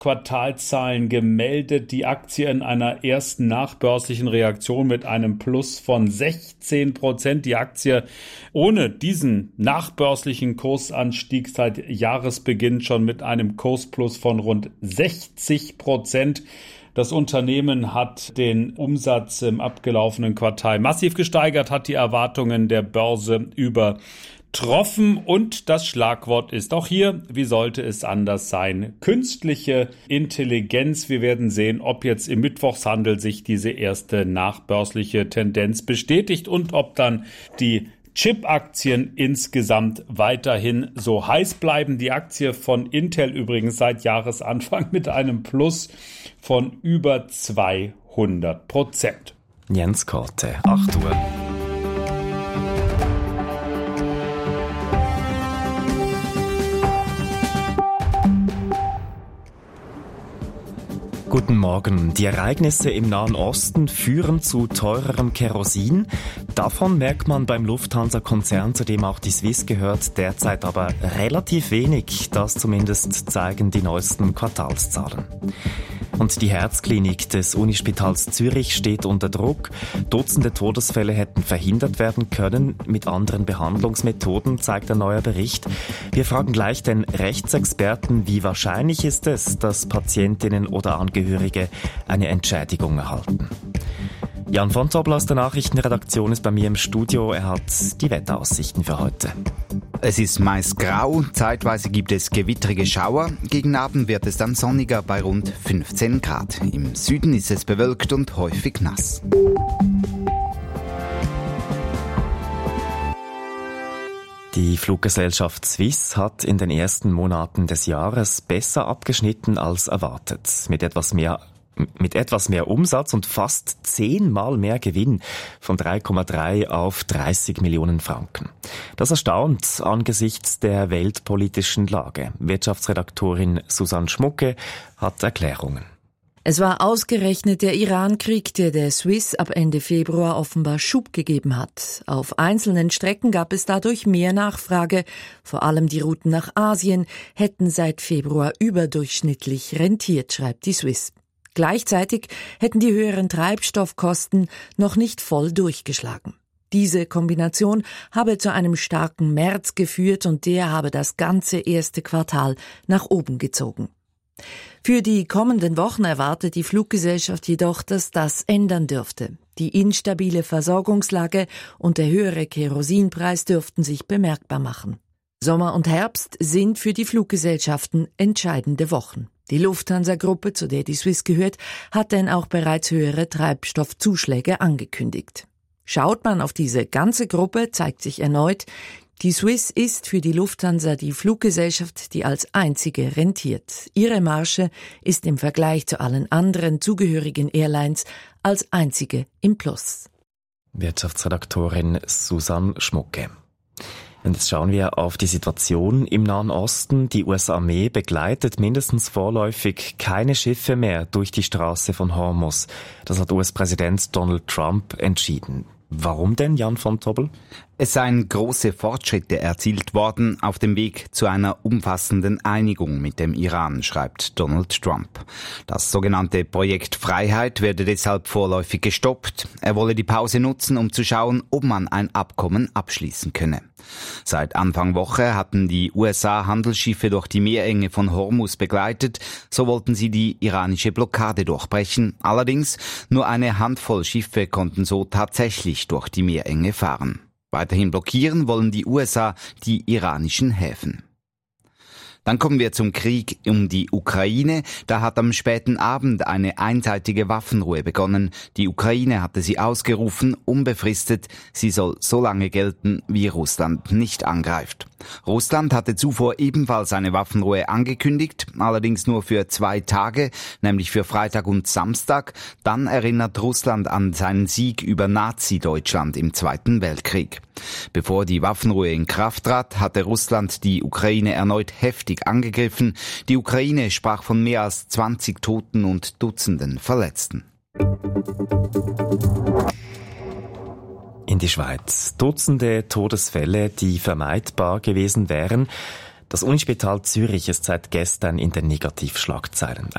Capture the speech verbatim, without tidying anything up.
Quartalzahlen gemeldet. Die Aktie in einer ersten nachbörslichen Reaktion mit einem Plus von sechzehn Prozent. Die Aktie ohne diesen nachbörslichen Kursanstieg seit Jahresbeginn schon mit einem Kursplus von rund sechzig Prozent. Das Unternehmen hat den Umsatz im abgelaufenen Quartal massiv gesteigert, hat die Erwartungen der Börse übertroffen und das Schlagwort ist auch hier, wie sollte es anders sein, künstliche Intelligenz. Wir werden sehen, ob jetzt im Mittwochshandel sich diese erste nachbörsliche Tendenz bestätigt und ob dann die Chip-Aktien insgesamt weiterhin so heiß bleiben. Die Aktie von Intel übrigens seit Jahresanfang mit einem Plus von über zweihundert Prozent. Jens Korte, acht Uhr. Guten Morgen. Die Ereignisse im Nahen Osten führen zu teurerem Kerosin. Davon merkt man beim Lufthansa-Konzern, zu dem auch die Swiss gehört, derzeit aber relativ wenig. Das zumindest zeigen die neuesten Quartalszahlen. Und die Herzklinik des Unispitals Zürich steht unter Druck. Dutzende Todesfälle hätten verhindert werden können mit anderen Behandlungsmethoden, zeigt ein neuer Bericht. Wir fragen gleich den Rechtsexperten, wie wahrscheinlich ist es, dass Patientinnen oder Angehörige eine Entschädigung erhalten. Jan von Tobel aus der Nachrichtenredaktion ist bei mir im Studio. Er hat die Wetteraussichten für heute. Es ist meist grau, zeitweise gibt es gewittrige Schauer. Gegen Abend wird es dann sonniger bei rund fünfzehn Grad. Im Süden ist es bewölkt und häufig nass. Die Fluggesellschaft Swiss hat in den ersten Monaten des Jahres besser abgeschnitten als erwartet. Mit etwas mehr Mit etwas mehr Umsatz und fast zehnmal mehr Gewinn von drei Komma drei auf dreißig Millionen Franken. Das erstaunt angesichts der weltpolitischen Lage. Wirtschaftsredaktorin Susanne Schmucke hat Erklärungen. Es war ausgerechnet der Iran-Krieg, der der Swiss ab Ende Februar offenbar Schub gegeben hat. Auf einzelnen Strecken gab es dadurch mehr Nachfrage. Vor allem die Routen nach Asien hätten seit Februar überdurchschnittlich rentiert, schreibt die Swiss. Gleichzeitig hätten die höheren Treibstoffkosten noch nicht voll durchgeschlagen. Diese Kombination habe zu einem starken März geführt und der habe das ganze erste Quartal nach oben gezogen. Für die kommenden Wochen erwartet die Fluggesellschaft jedoch, dass das ändern dürfte. Die instabile Versorgungslage und der höhere Kerosinpreis dürften sich bemerkbar machen. Sommer und Herbst sind für die Fluggesellschaften entscheidende Wochen. Die Lufthansa-Gruppe, zu der die Swiss gehört, hat denn auch bereits höhere Treibstoffzuschläge angekündigt. Schaut man auf diese ganze Gruppe, zeigt sich erneut, die Swiss ist für die Lufthansa die Fluggesellschaft, die als einzige rentiert. Ihre Marge ist im Vergleich zu allen anderen zugehörigen Airlines als einzige im Plus. Wirtschaftsredaktorin Susanne Schmucke. Und jetzt schauen wir auf die Situation im Nahen Osten. Die U S-Armee begleitet mindestens vorläufig keine Schiffe mehr durch die Straße von Hormuz. Das hat U S-Präsident Donald Trump entschieden. Warum denn, Jan von Tobel? Es seien große Fortschritte erzielt worden auf dem Weg zu einer umfassenden Einigung mit dem Iran, schreibt Donald Trump. Das sogenannte Projekt Freiheit werde deshalb vorläufig gestoppt. Er wolle die Pause nutzen, um zu schauen, ob man ein Abkommen abschließen könne. Seit Anfang Woche hatten die U S A Handelsschiffe durch die Meerenge von Hormuz begleitet. So wollten sie die iranische Blockade durchbrechen. Allerdings nur eine Handvoll Schiffe konnten so tatsächlich durch die Meerenge fahren. Weiterhin blockieren wollen die U S A die iranischen Häfen. Dann kommen wir zum Krieg um die Ukraine. Da hat am späten Abend eine einseitige Waffenruhe begonnen. Die Ukraine hatte sie ausgerufen, unbefristet. Sie soll so lange gelten, wie Russland nicht angreift. Russland hatte zuvor ebenfalls eine Waffenruhe angekündigt, allerdings nur für zwei Tage, nämlich für Freitag und Samstag. Dann erinnert Russland an seinen Sieg über Nazi-Deutschland im Zweiten Weltkrieg. Bevor die Waffenruhe in Kraft trat, hatte Russland die Ukraine erneut heftig angegriffen. Die Ukraine sprach von mehr als zwanzig Toten und Dutzenden Verletzten. In die Schweiz. Dutzende Todesfälle, die vermeidbar gewesen wären. Das Unispital Zürich ist seit gestern in den Negativschlagzeilen.